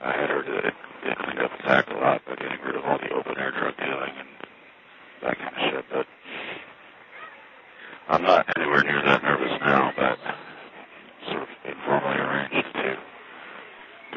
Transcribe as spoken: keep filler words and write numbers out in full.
I had heard that it, it cleaned up its act a lot by getting rid of all the open-air drug dealing and that kind of shit, but I'm not anywhere near that nervous